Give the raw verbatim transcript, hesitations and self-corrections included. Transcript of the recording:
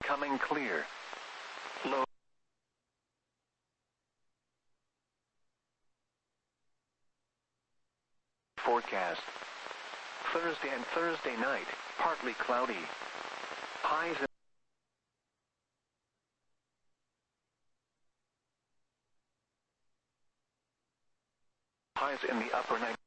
Coming clear. Low. Forecast. Thursday and Thursday night, partly cloudy. Highs in highs in the upper ninety.